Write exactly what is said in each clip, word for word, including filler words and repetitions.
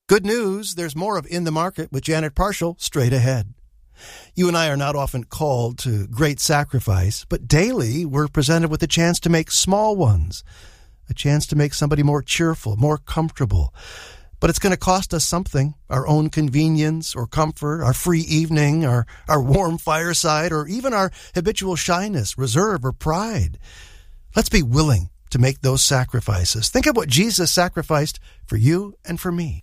Good news, there's more of In the Market with Janet Parshall straight ahead. You and I are not often called to great sacrifice, but daily we're presented with a chance to make small ones, a chance to make somebody more cheerful, more comfortable. But it's going to cost us something, our own convenience or comfort, our free evening, our, our warm fireside, or even our habitual shyness, reserve, or pride. Let's be willing to make those sacrifices. Think of what Jesus sacrificed for you and for me.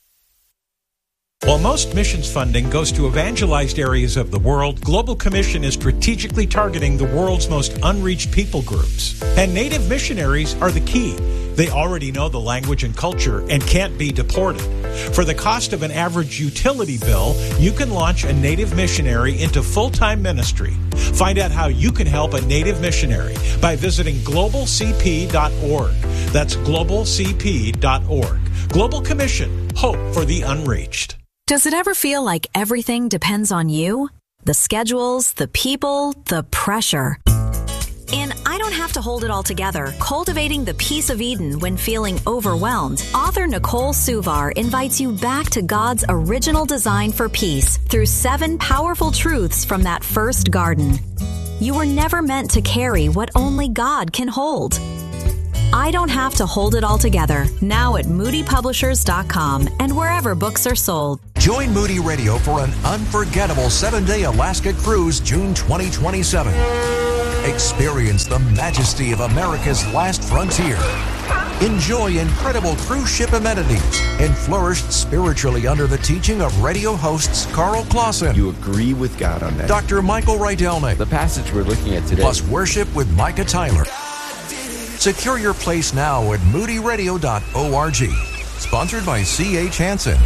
While most missions funding goes to evangelized areas of the world, Global Commission is strategically targeting the world's most unreached people groups. And Native missionaries are the key. They already know the language and culture and can't be deported. For the cost of an average utility bill, you can launch a Native missionary into full-time ministry. Find out how you can help a Native missionary by visiting global c p dot org. That's global c p dot org. Global Commission, hope for the unreached. Does it ever feel like everything depends on you? The schedules, the people, the pressure. In I Don't Have to Hold It All Together, Cultivating the Peace of Eden When Feeling Overwhelmed, author Nicole Suvar invites you back to God's original design for peace through seven powerful truths from that first garden. You were never meant to carry what only God can hold. I Don't Have to Hold It All Together, now at moody publishers dot com and wherever books are sold. Join Moody Radio for an unforgettable seven-day Alaska cruise June twenty twenty-seven. Experience the majesty of America's last frontier. Enjoy incredible cruise ship amenities and flourish spiritually under the teaching of radio hosts Carl Clausen. You agree with God on that. Doctor Michael Rydelnik. The passage we're looking at today. Plus worship with Micah Tyler. Secure your place now at moody radio dot org. Sponsored by C H Hansen.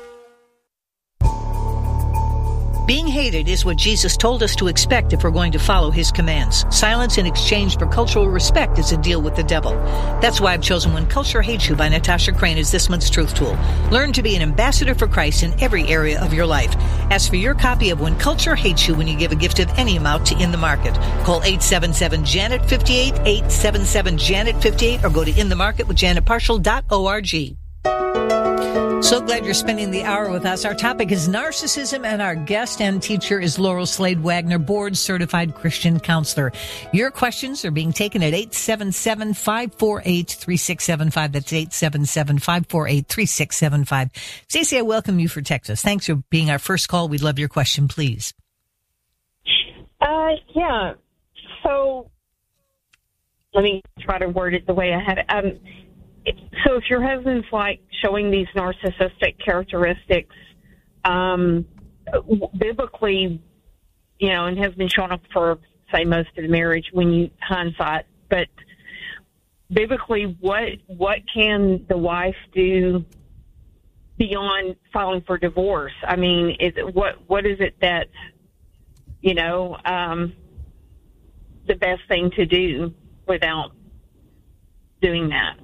Being hated is what Jesus told us to expect if we're going to follow his commands. Silence in exchange for cultural respect is a deal with the devil. That's why I've chosen When Culture Hates You by Natasha Crane as this month's truth tool. Learn to be an ambassador for Christ in every area of your life. Ask for your copy of When Culture Hates You when you give a gift of any amount to In the Market. Call eight seven seven Janet fifty-eight, eight seven seven Janet fifty-eight, or go to in the market with janet parshall dot org. So glad you're spending the hour with us. Our topic is narcissism, and our guest and teacher is Laurel Slade Wagner, board-certified Christian counselor. Your questions are being taken at eight seven seven, five four eight, three six seven five. That's eight seven seven, five four eight, three six seven five. Stacey, I welcome you for Texas. Thanks for being our first call. We'd love your question, please. Uh, yeah. So let me try to word it the way I had it. Um, So if your husband's like showing these narcissistic characteristics, um, biblically, you know, and has been shown up for, say, most of the marriage when you hindsight, but biblically, what what can the wife do beyond filing for divorce? I mean, is it, what what is it that, you know, um, the best thing to do without doing that?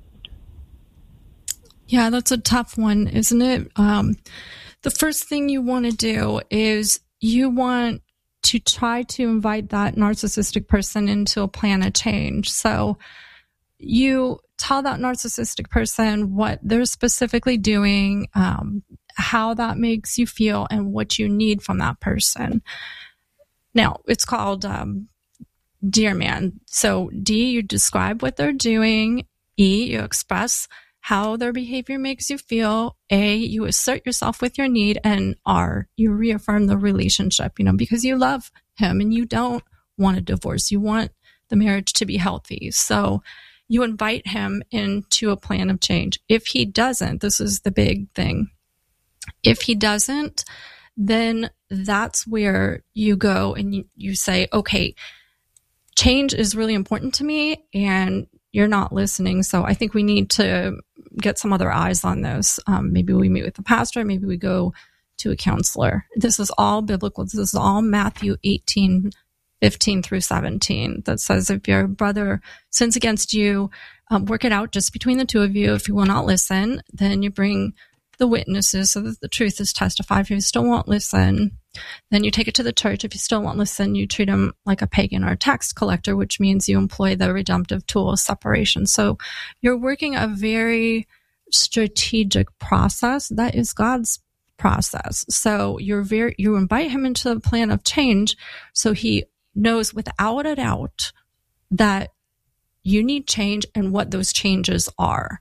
Yeah, that's a tough one, isn't it? Um, the first thing you want to do is you want to try to invite that narcissistic person into a plan of change. So you tell that narcissistic person what they're specifically doing, um, how that makes you feel, and what you need from that person. Now, it's called um, Dear Man. So D, you describe what they're doing. E, you express how their behavior makes you feel. A, you assert yourself with your need. And R, you reaffirm the relationship, you know, because you love him and you don't want a divorce. You want the marriage to be healthy. So you invite him into a plan of change. If he doesn't, this is the big thing. If he doesn't, then that's where you go and you, you say, okay, change is really important to me and you're not listening. So I think we need to get some other eyes on this. Um, maybe we meet with the pastor. Maybe we go to a counselor. This is all biblical. This is all Matthew eighteen, fifteen through seventeen that says if your brother sins against you, um, work it out just between the two of you. If you will not listen, then you bring the witnesses so that the truth is testified. If you still won't listen, then you take it to the church. If you still won't listen, you treat them like a pagan or a tax collector, which means you employ the redemptive tool of separation. So you're working a very strategic process. That is God's process. So you're very, you invite him into the plan of change so he knows without a doubt that you need change and what those changes are.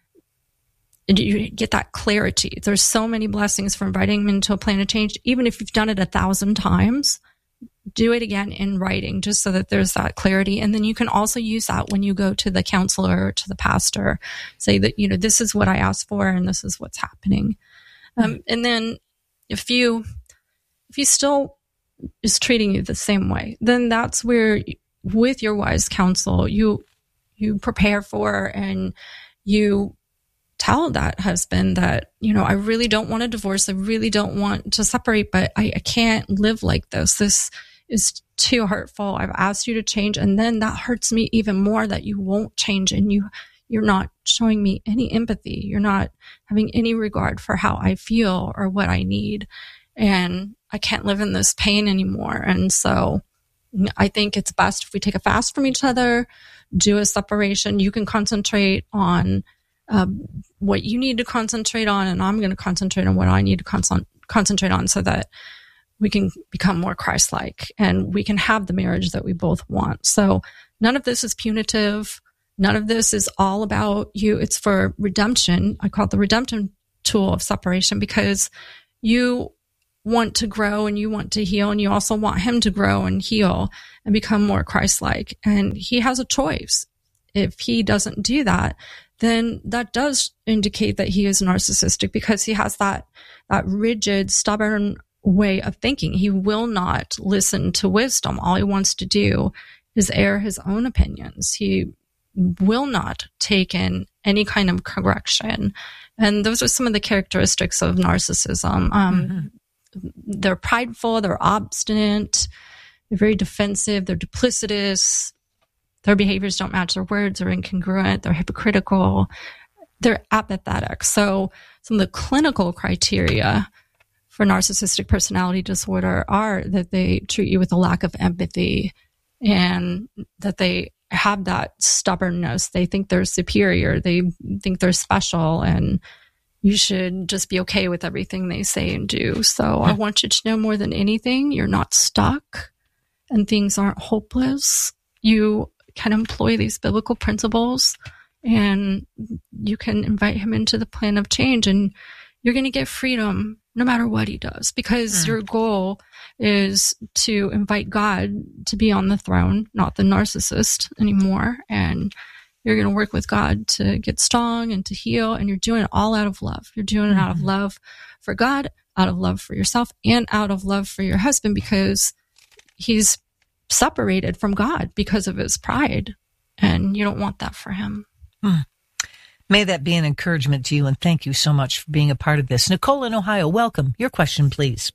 And you get that clarity. There's so many blessings for inviting him into a plan of change. Even if you've done it a thousand times, do it again in writing just so that there's that clarity. And then you can also use that when you go to the counselor or to the pastor. Say that, you know, this is what I asked for and this is what's happening. Um, and then if you, if you still is treating you the same way, then that's where with your wise counsel, you, you prepare for and you tell that husband that, you know, I really don't want a divorce. I really don't want to separate, but I, I can't live like this. This is too hurtful. I've asked you to change. And then that hurts me even more that you won't change and you, you're not showing me any empathy. You're not having any regard for how I feel or what I need. And I can't live in this pain anymore. And so I think it's best if we take a fast from each other, do a separation. You can concentrate on um, what you need to concentrate on, and I'm going to concentrate on what I need to con- concentrate on so that we can become more Christ-like and we can have the marriage that we both want. So none of this is punitive. None of this is all about you. It's for redemption. I call it the redemption tool of separation because you want to grow and you want to heal and you also want him to grow and heal and become more Christ-like. And he has a choice. If he doesn't do that, then that does indicate that he is narcissistic because he has that, that rigid, stubborn way of thinking. He will not listen to wisdom. All he wants to do is air his own opinions. He will not take in any kind of correction. And those are some of the characteristics of narcissism. Um, mm-hmm. They're prideful, they're obstinate, they're very defensive, they're duplicitous, their behaviors don't match their words, they're incongruent, they're hypocritical, they're apathetic. So some of the clinical criteria for narcissistic personality disorder are that they treat you with a lack of empathy and that they have that stubbornness. They think they're superior. They think they're special and you should just be okay with everything they say and do. So I want you to know more than anything, you're not stuck and things aren't hopeless. You can employ these biblical principles and you can invite him into the plan of change and you're going to get freedom no matter what he does, because mm. your goal is to invite God to be on the throne, not the narcissist anymore. And you're going to work with God to get strong and to heal. And you're doing it all out of love. You're doing it mm-hmm. out of love for God, out of love for yourself, and out of love for your husband, because he's separated from God because of his pride. And you don't want that for him. Mm. May that be an encouragement to you, and thank you so much for being a part of this. Nicole in Ohio, welcome. Your question, please.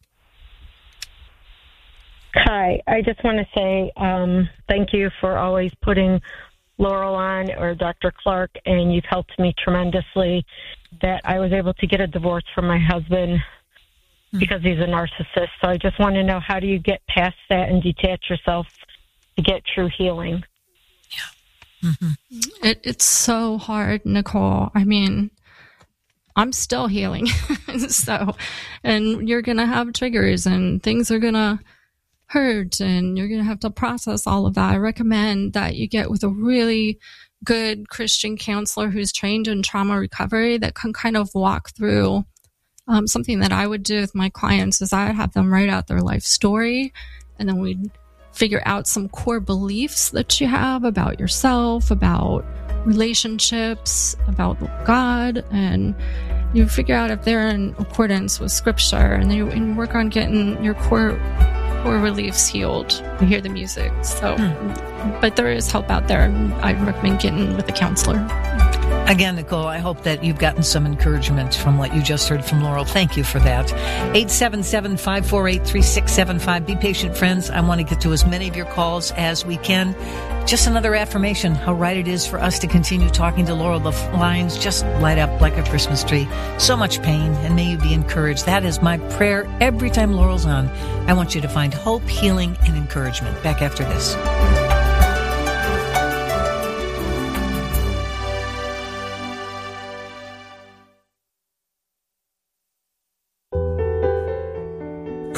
Hi. I just want to say um, thank you for always putting Laurel on, or Doctor Clark, and you've helped me tremendously that I was able to get a divorce from my husband mm. because he's a narcissist. So I just want to know, how do you get past that and detach yourself to get true healing? Yeah. Mm-hmm. It, it's so hard, Nicole. I mean, I'm still healing. so, and you're going to have triggers and things are going to hurt and you're going to have to process all of that. I recommend that you get with a really good Christian counselor who's trained in trauma recovery that can kind of walk through um, something that I would do with my clients is I would have them write out their life story, and then we'd figure out some core beliefs that you have about yourself, about relationships, about God, and you figure out if they're in accordance with Scripture, and then you, and you work on getting your core core beliefs healed. You hear the music. So, hmm. but there is help out there. I recommend getting with a counselor. Again, Nicole, I hope that you've gotten some encouragement from what you just heard from Laurel. Thank you for that. eight seven seven, five four eight, three six seven five. Be patient, friends. I want to get to as many of your calls as we can. Just another affirmation, how right it is for us to continue talking to Laurel. The lines just light up like a Christmas tree. So much pain, and may you be encouraged. That is my prayer every time Laurel's on. I want you to find hope, healing, and encouragement. Back after this.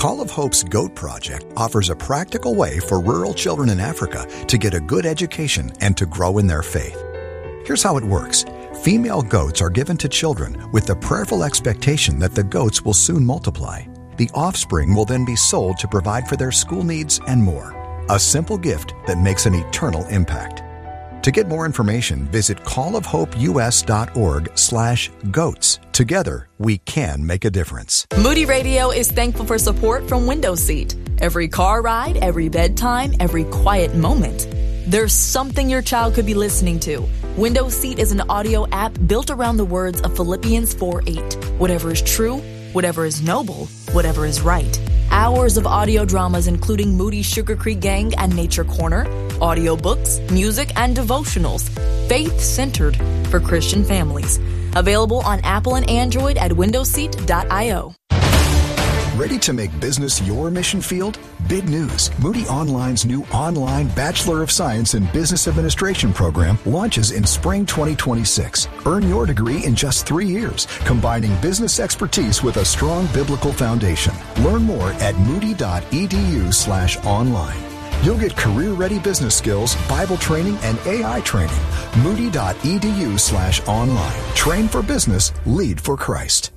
Call of Hope's Goat Project offers a practical way for rural children in Africa to get a good education and to grow in their faith. Here's how it works. Female goats are given to children with the prayerful expectation that the goats will soon multiply. The offspring will then be sold to provide for their school needs and more. A simple gift that makes an eternal impact. To get more information, visit callofhopeus.org slash goats. Together, we can make a difference. Moody Radio is thankful for support from Window Seat. Every car ride, every bedtime, every quiet moment. There's something your child could be listening to. Window Seat is an audio app built around the words of Philippians four eight. Whatever is true, whatever is noble, whatever is right. Hours of audio dramas including Moody Sugar Creek Gang and Nature Corner, audiobooks, music, and devotionals, faith-centered for Christian families. Available on Apple and Android at window seat dot io. Ready to make business your mission field? Big news. Moody Online's new online Bachelor of Science in Business Administration program launches in spring twenty twenty-six. Earn your degree in just three years, combining business expertise with a strong biblical foundation. Learn more at moody.edu slash online. You'll get career-ready business skills, Bible training, and A I training. Moody.edu slash online. Train for business, lead for Christ.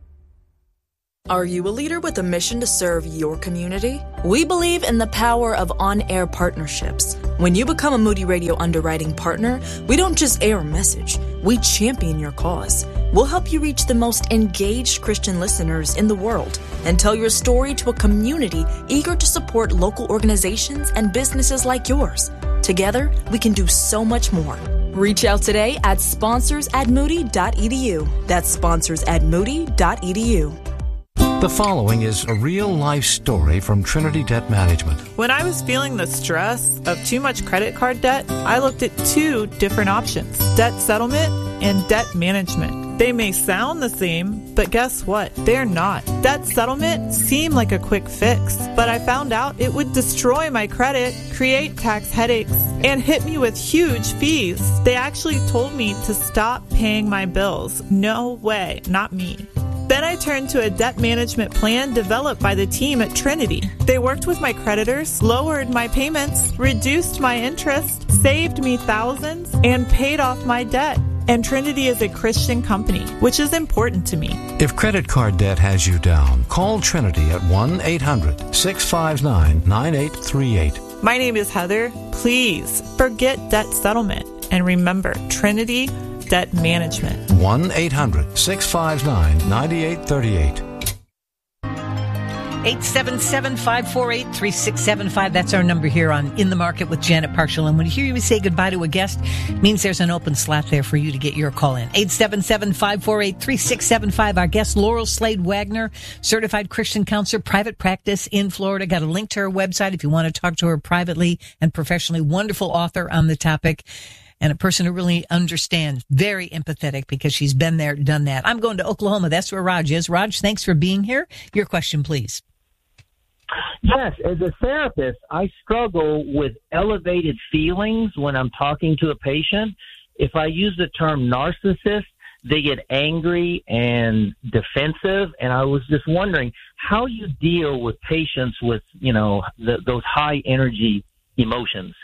Are you a leader with a mission to serve your community? We believe in the power of on-air partnerships. When you become a Moody Radio underwriting partner, we don't just air a message, we champion your cause. We'll help you reach the most engaged Christian listeners in the world and tell your story to a community eager to support local organizations and businesses like yours. Together, we can do so much more. Reach out today at sponsors at moody dot e d u. That's sponsors at moody dot e d u. The following is a real-life story from Trinity Debt Management. When I was feeling the stress of too much credit card debt, I looked at two different options, debt settlement and debt management. They may sound the same, but guess what? They're not. Debt settlement seemed like a quick fix, but I found out it would destroy my credit, create tax headaches, and hit me with huge fees. They actually told me to stop paying my bills. No way, not me. Then I turned to a debt management plan developed by the team at Trinity. They worked with my creditors, lowered my payments, reduced my interest, saved me thousands, and paid off my debt. And Trinity is a Christian company, which is important to me. If credit card debt has you down, call Trinity at one eight hundred six five nine nine eight three eight. My name is Heather. Please forget debt settlement and remember Trinity Debt Management. one eight hundred six five nine nine eight three eight. eight seven seven, five four eight, three six seven five. That's our number here on In the Market with Janet Parshall. And when you hear you say goodbye to a guest, it means there's an open slot there for you to get your call in. eight seven seven, five four eight, three six seven five. Our guest, Laurel Slade Wagner, certified Christian counselor, private practice in Florida. Got a link to her website if you want to talk to her privately and professionally. Wonderful author on the topic. And a person who really understands, very empathetic because she's been there, done that. I'm going to Oklahoma. That's where Raj is. Raj, thanks for being here. Your question, please. Yes, as a therapist, I struggle with elevated feelings when I'm talking to a patient. If I use the term narcissist, they get angry and defensive. And I was just wondering how you deal with patients with, you know, the, those high energy emotions.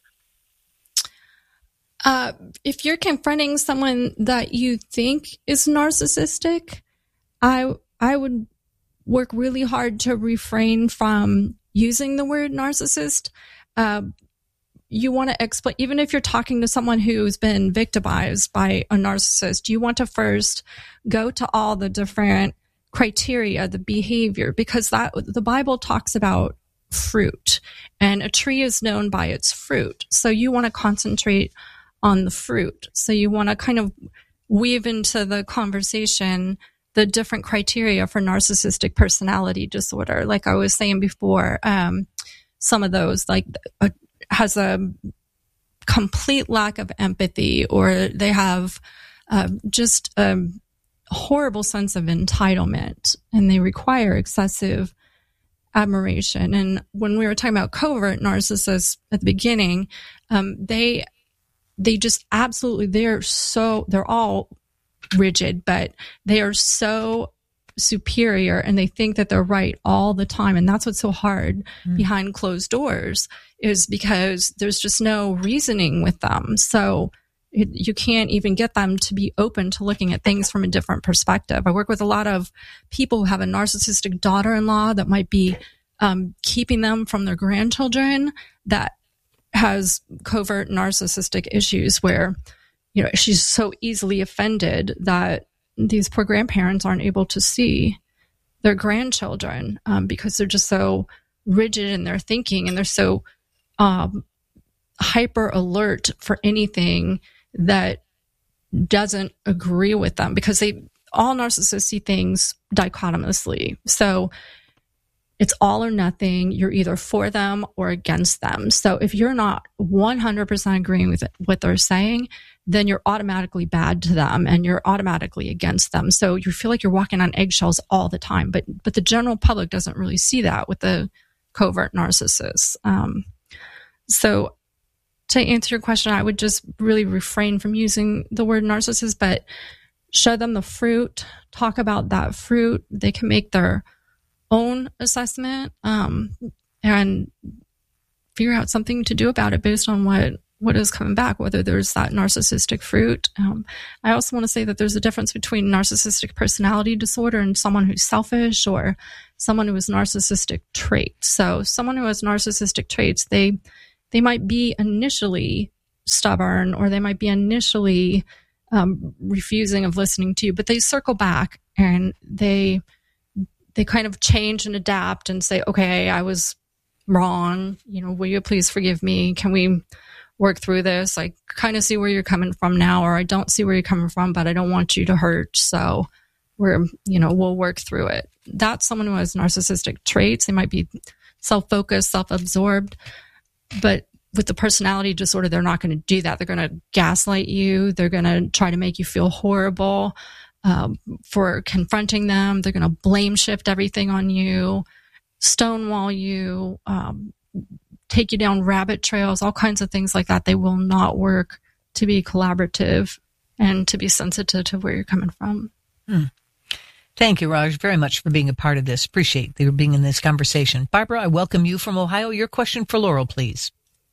Uh, if you're confronting someone that you think is narcissistic, I I would work really hard to refrain from using the word narcissist. Uh, you want to explain, even if you're talking to someone who's been victimized by a narcissist, you want to first go to all the different criteria, the behavior, because that the Bible talks about fruit, and a tree is known by its fruit. So you want to concentrate on the fruit. So you want to kind of weave into the conversation the different criteria for narcissistic personality disorder. Like I was saying before, um, some of those like uh, has a complete lack of empathy, or they have uh, just a horrible sense of entitlement, and they require excessive admiration. And when we were talking about covert narcissists at the beginning, um, they They just absolutely, they're so, they're all rigid, but they are so superior and they think that they're right all the time. And that's what's so hard mm. behind closed doors, is because there's just no reasoning with them. So it, you can't even get them to be open to looking at things from a different perspective. I work with a lot of people who have a narcissistic daughter-in-law that might be um, keeping them from their grandchildren, that has covert narcissistic issues where, you know, she's so easily offended that these poor grandparents aren't able to see their grandchildren um, because they're just so rigid in their thinking, and they're so um, hyper alert for anything that doesn't agree with them, because they all narcissists see things dichotomously. So it's all or nothing. You're either for them or against them. So if you're not one hundred percent agreeing with what they're saying, then you're automatically bad to them and you're automatically against them. So you feel like you're walking on eggshells all the time. But but the general public doesn't really see that with the covert narcissists. Um, so to answer your question, I would just really refrain from using the word narcissist, but show them the fruit, talk about that fruit. They can make their own assessment um, and figure out something to do about it based on what, what is coming back, whether there's that narcissistic fruit. Um, I also want to say that there's a difference between narcissistic personality disorder and someone who's selfish, or someone who has narcissistic traits. So someone who has narcissistic traits, they they might be initially stubborn, or they might be initially um, refusing of listening to you, but they circle back and they they kind of change and adapt and say, okay, I was wrong. You know, will you please forgive me? Can we work through this? I kind of see where you're coming from now, or I don't see where you're coming from, but I don't want you to hurt. So we're, you know, we'll work through it. That's someone who has narcissistic traits. They might be self-focused, self-absorbed, but with the personality disorder, they're not going to do that. They're going to gaslight you. They're going to try to make you feel horrible Um, for confronting them. They're going to blame shift everything on you, stonewall you, um, take you down rabbit trails, all kinds of things like that. They will not work to be collaborative and to be sensitive to where you're coming from. Hmm. Thank you, Raj, very much for being a part of this. Appreciate you being in this conversation. Barbara, I welcome you from Ohio. Your question for Laurel, please.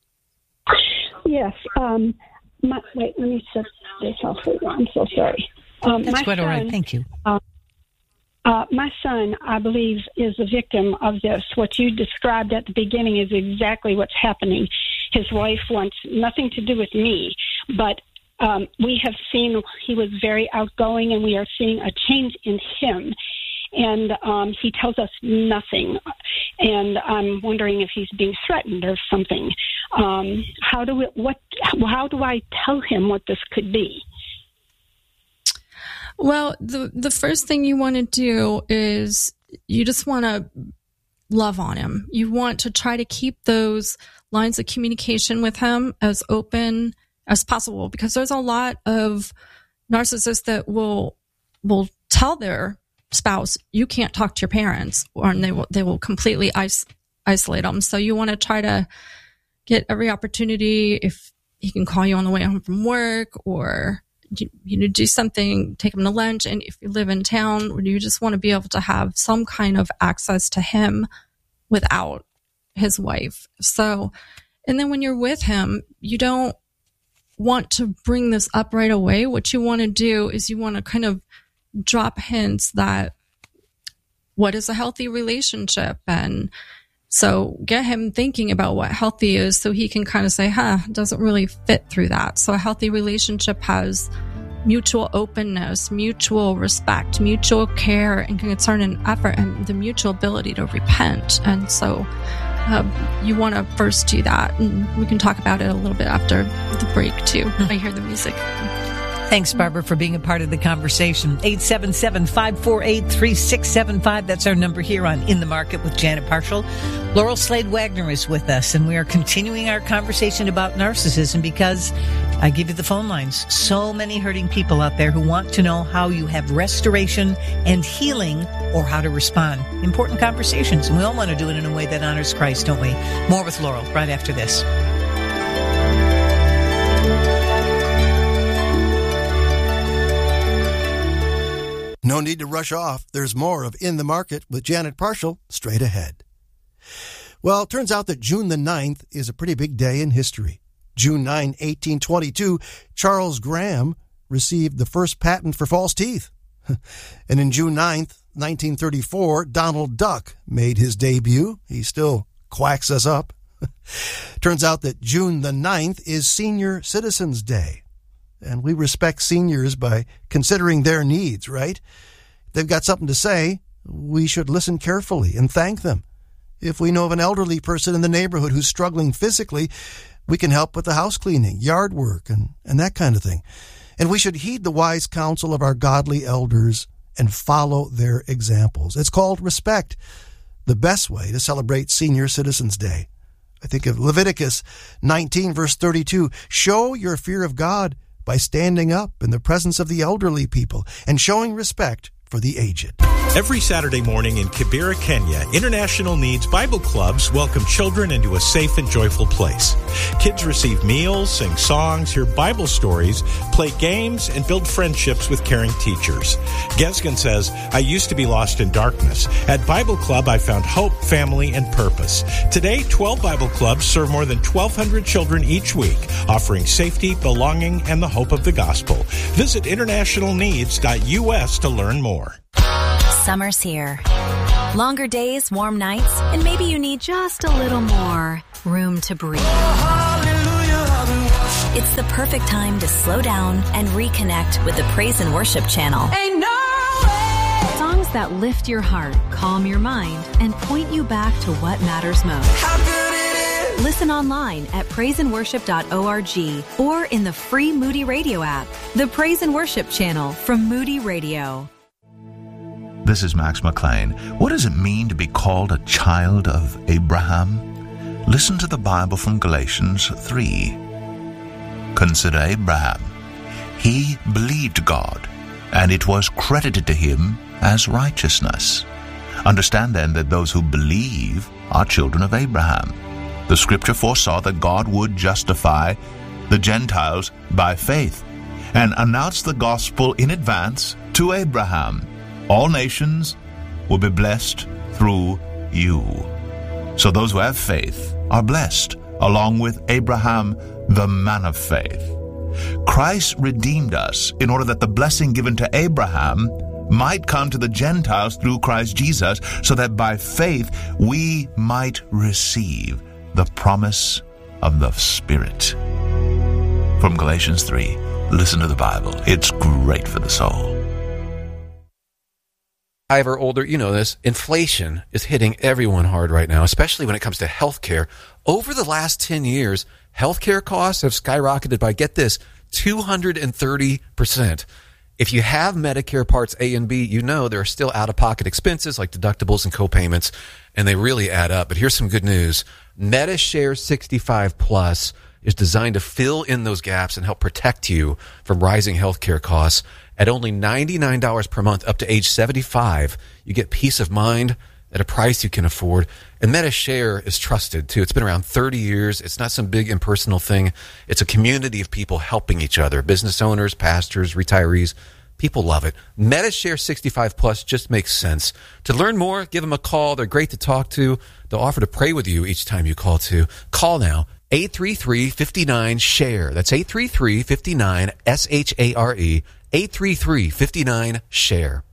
Yes. Um, my, wait, let me set this off. I'm so sorry. Um, That's my quite son, all right. Thank you. Uh, uh, my son, I believe, is a victim of this. What you described at the beginning is exactly what's happening. His wife wants nothing to do with me, but um, we have seen he was very outgoing, and we are seeing a change in him. And um, he tells us nothing. And I'm wondering if he's being threatened or something. Um, how do we, what? How do I tell him what this could be? Well, the the first thing you want to do is you just want to love on him. You want to try to keep those lines of communication with him as open as possible, because there's a lot of narcissists that will will tell their spouse, you can't talk to your parents, or and they will they will completely is- isolate them. So you want to try to get every opportunity. If he can call you on the way home from work, or you, you know, do something, take him to lunch. And if you live in town, you just want to be able to have some kind of access to him without his wife. So, and then when you're with him, you don't want to bring this up right away. What you want to do is you want to kind of drop hints that what is a healthy relationship, and so get him thinking about what healthy is, so he can kind of say, huh, doesn't really fit through that. So a healthy relationship has mutual openness, mutual respect, mutual care and concern and effort, and the mutual ability to repent. And so uh, you want to first do that, and we can talk about it a little bit after the break too. I hear the music. Thanks, Barbara, for being a part of the conversation. eight seven seven, five four eight, three six seven five. That's our number here on In the Market with Janet Parshall. Laurel Slade Wagner is with us, and we are continuing our conversation about narcissism because I give you the phone lines. So many hurting people out there who want to know how you have restoration and healing, or how to respond. Important conversations, and we all want to do it in a way that honors Christ, don't we? More with Laurel right after this. No need to rush off. There's more of In the Market with Janet Parshall straight ahead. Well, it turns out that June the ninth is a pretty big day in history. June ninth, eighteen twenty-two, Charles Graham received the first patent for false teeth. And in June ninth, nineteen thirty-four, Donald Duck made his debut. He still quacks us up. Turns out that June the ninth is Senior Citizens Day. And we respect seniors by considering their needs, right? If they've got something to say, we should listen carefully and thank them. If we know of an elderly person in the neighborhood who's struggling physically, we can help with the house cleaning, yard work, and, and that kind of thing. And we should heed the wise counsel of our godly elders and follow their examples. It's called respect, the best way to celebrate Senior Citizens Day. I think of Leviticus nineteen, verse thirty-two. Show your fear of God by standing up in the presence of the elderly people and showing respect for the aged. Every Saturday morning in Kibera, Kenya, International Needs Bible Clubs welcome children into a safe and joyful place. Kids receive meals, sing songs, hear Bible stories, play games, and build friendships with caring teachers. Gesgen says, I used to be lost in darkness. At Bible Club, I found hope, family, and purpose. Today, twelve Bible Clubs serve more than twelve hundred children each week, offering safety, belonging, and the hope of the gospel. Visit international needs dot U S to learn more. Summer's here. Longer days, warm nights, and maybe you need just a little more room to breathe. It's the perfect time to slow down and reconnect with the Praise and Worship channel. Ain't no way. Songs that lift your heart, calm your mind, and point you back to what matters most. How good it is. Listen online at praise and worship dot org or in the free Moody Radio app. The Praise and Worship channel from Moody Radio. This is Max McLean. What does it mean to be called a child of Abraham? Listen to the Bible from Galatians three. Consider Abraham. He believed God, and it was credited to him as righteousness. Understand then that those who believe are children of Abraham. The scripture foresaw that God would justify the Gentiles by faith and announce the gospel in advance to Abraham. All nations will be blessed through you. So those who have faith are blessed, along with Abraham, the man of faith. Christ redeemed us in order that the blessing given to Abraham might come to the Gentiles through Christ Jesus, so that by faith we might receive the promise of the Spirit. From Galatians three, listen to the Bible. It's great for the soul. Five or older, you know this, inflation is hitting everyone hard right now, especially when it comes to healthcare. Over the last ten years, healthcare costs have skyrocketed by, get this, two hundred thirty percent. If you have Medicare Parts A and B, you know there are still out-of-pocket expenses like deductibles and co-payments, and they really add up. But here's some good news. MediShare sixty-five Plus is designed to fill in those gaps and help protect you from rising healthcare costs. At only ninety-nine dollars per month up to age seventy-five, you get peace of mind at a price you can afford. And MediShare is trusted, too. It's been around thirty years. It's not some big impersonal thing. It's a community of people helping each other, business owners, pastors, retirees. People love it. MediShare sixty-five Plus just makes sense. To learn more, give them a call. They're great to talk to. They'll offer to pray with you each time you call, too. Call now. eight three three, five nine, share. That's eight three three, five nine, S H A R E. eight three three, five nine, share.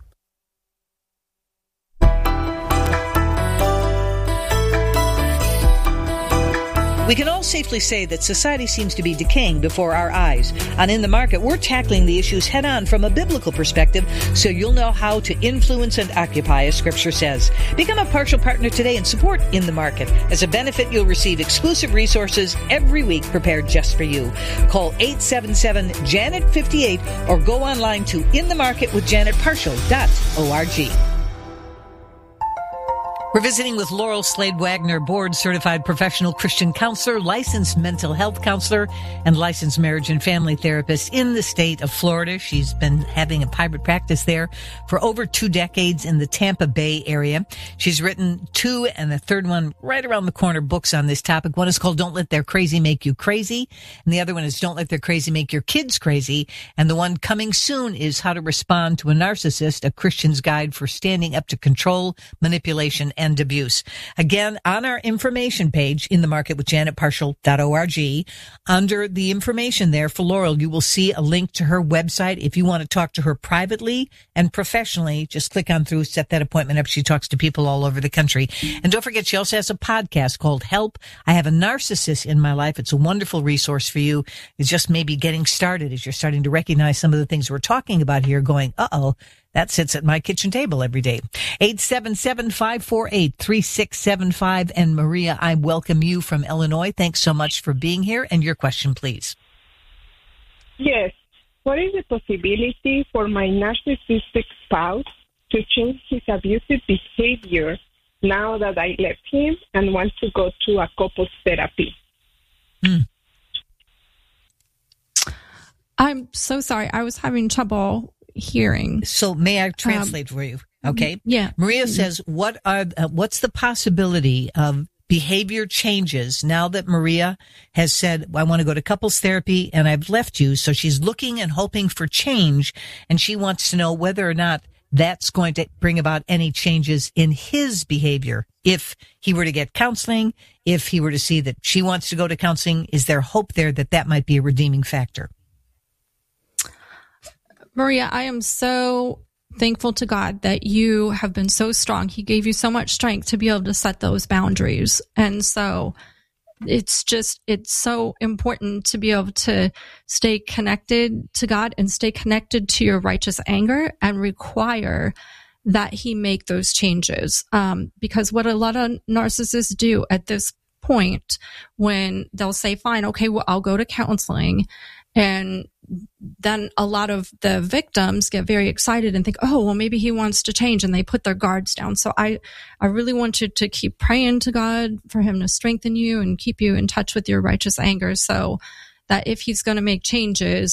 We can all safely say that society seems to be decaying before our eyes. On In the Market, we're tackling the issues head-on from a biblical perspective, so you'll know how to influence and occupy, as Scripture says. Become a partial partner today and support In the Market. As a benefit, you'll receive exclusive resources every week prepared just for you. Call eight seven seven, Janet fifty-eight or go online to in the market with janet partial dot org. We're visiting with Laurel Slade Wagner, board-certified professional Christian counselor, licensed mental health counselor, and licensed marriage and family therapist in the state of Florida. She's been having a private practice there for over two decades in the Tampa Bay area. She's written two, and the third one right around the corner, books on this topic. One is called Don't Let Their Crazy Make You Crazy, and the other one is Don't Let Their Crazy Make Your Kids Crazy. And the one coming soon is How to Respond to a Narcissist, a Christian's Guide for Standing Up to Control, Manipulation, and Abuse. Again, on our information page in the market with janet parshall dot org, under the information there for Laurel, you will see a link to her website. If you want to talk to her privately and professionally, just click on through, set that appointment up. She talks to people all over the country. And don't forget, she also has a podcast called Help, I Have a Narcissist in My Life. It's a wonderful resource for you. It's just maybe getting started as you're starting to recognize some of the things we're talking about here, going, uh-oh, that sits at my kitchen table every day. eight seven seven, five four eight, three six seven five. And Maria, I welcome you from Illinois. Thanks so much for being here. And your question, please. Yes. What is the possibility for my narcissistic spouse to change his abusive behavior now that I left him and want to go to a couples therapy? Mm. I'm so sorry. I was having trouble hearing. So may I translate um, for you? Okay. Yeah. Maria says, what are, uh, what's the possibility of behavior changes now that Maria has said, I want to go to couples therapy and I've left you. So she's looking and hoping for change, and she wants to know whether or not that's going to bring about any changes in his behavior. If he were to get counseling, if he were to see that she wants to go to counseling, is there hope there that that might be a redeeming factor? Maria, I am so thankful to God that you have been so strong. He gave you so much strength to be able to set those boundaries. And so it's just, it's so important to be able to stay connected to God and stay connected to your righteous anger and require that he make those changes. Um, because what a lot of narcissists do at this point, when they'll say, fine, okay, well, I'll go to counseling, and then a lot of the victims get very excited and think, oh, well, maybe he wants to change, and they put their guards down. So I, I really want you to keep praying to God for him to strengthen you and keep you in touch with your righteous anger, so that if he's going to make changes,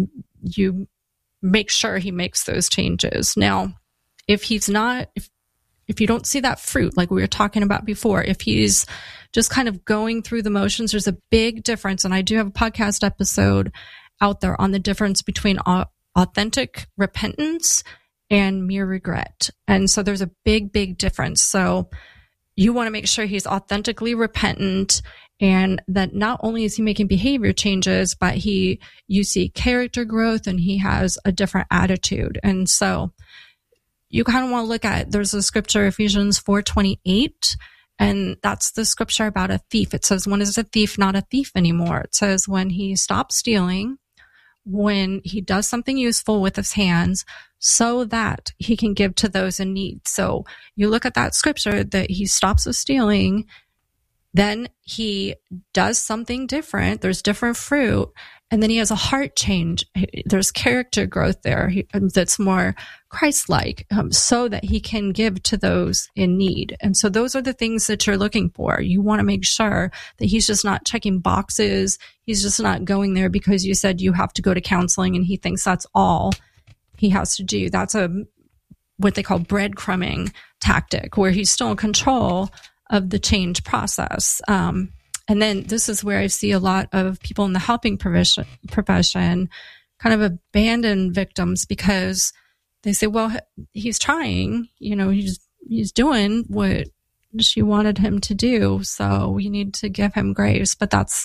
you make sure he makes those changes. Now, if he's not, if, if you don't see that fruit, like we were talking about before, if he's just kind of going through the motions, there's a big difference. And I do have a podcast episode out there on the difference between authentic repentance and mere regret. And so there's a big, big difference. So you want to make sure he's authentically repentant, and that not only is he making behavior changes, but he, you see character growth, and he has a different attitude. And so you kind of want to look at, there's a scripture, Ephesians four twenty-eight, and that's the scripture about a thief. It says, when is a thief not a thief anymore? It says when he stops stealing, when he does something useful with his hands, so that he can give to those in need. So you look at that scripture that he stops the stealing, then he does something different. There's different fruit. And then he has a heart change. There's character growth there he, that's more Christ-like, um, so that he can give to those in need. And so those are the things that you're looking for. You want to make sure that he's just not checking boxes. He's just not going there because you said you have to go to counseling, and he thinks that's all he has to do. That's a what they call breadcrumbing tactic, where he's still in control of the change process. Um, And then this is where I see a lot of people in the helping profession, profession kind of abandon victims because they say, well, he's trying, you know, he's, he's doing what she wanted him to do. So we need to give him grace. But that's,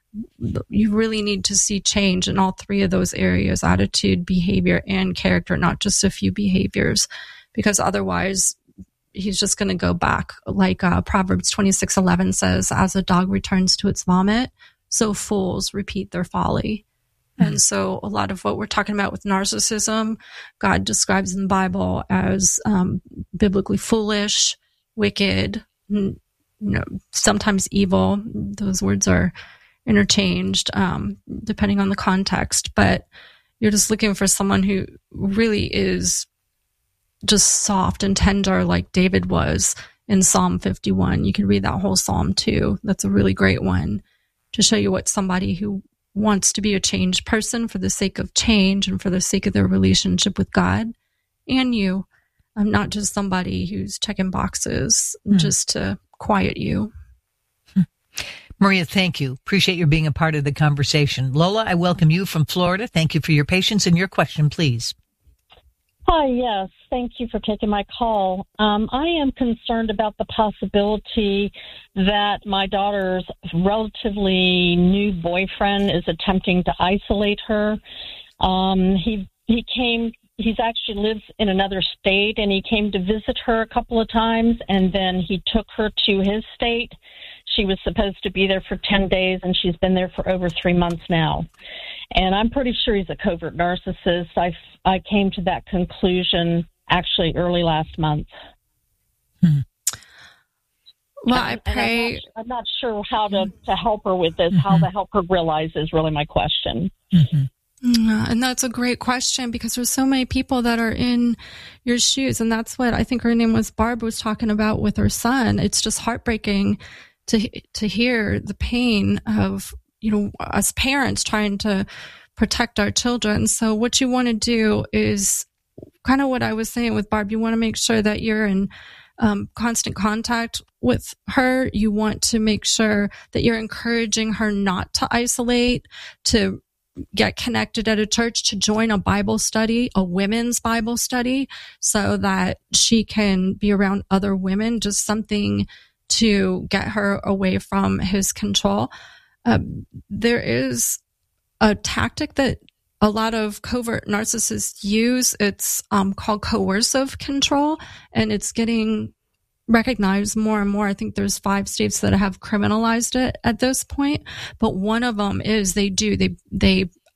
you really need to see change in all three of those areas: attitude, behavior, and character, not just a few behaviors, because otherwise he's just going to go back. Like uh, Proverbs twenty-six eleven says, as a dog returns to its vomit, so fools repeat their folly. Mm-hmm. And so a lot of what we're talking about with narcissism, God describes in the Bible as um, biblically foolish, wicked, you know, sometimes evil. Those words are interchanged um, depending on the context. But you're just looking for someone who really is just soft and tender, like David was in Psalm fifty-one. You can read that whole psalm too. That's a really great one to show you what somebody who wants to be a changed person for the sake of change and for the sake of their relationship with God and you. I'm not just somebody who's checking boxes mm. just to quiet you. Maria, thank you. Appreciate your being a part of the conversation. Lola, I welcome you from Florida. Thank you for your patience and your question, please. Hi, yes. Thank you for taking my call. Um, I am concerned about the possibility that my daughter's relatively new boyfriend is attempting to isolate her. Um, he he came. He's actually lives in another state, and he came to visit her a couple of times, and then he took her to his state. She was supposed to be there for ten days, and she's been there for over three months now. And I'm pretty sure he's a covert narcissist. I, I came to that conclusion actually early last month. Hmm. Well, I pray... I'm not, I'm not sure how to, to help her with this, mm-hmm. how to help her realize is really my question. Mm-hmm. And that's a great question because there's so many people that are in your shoes. And that's what I think her name was Barb was talking about with her son. It's just heartbreaking to to hear the pain of, you know, us parents trying to protect our children. So what you want to do is kind of what I was saying with Barb. You want to make sure that you're in um, constant contact with her. You want to make sure that you're encouraging her not to isolate, to get connected at a church, to join a Bible study, a women's Bible study, so that she can be around other women, just something to get her away from his control. Um, there is a tactic that a lot of covert narcissists use. It's um, called coercive control, and it's getting recognized more and more. I think there's five states that have criminalized it at this point, but one of them is they do, they, they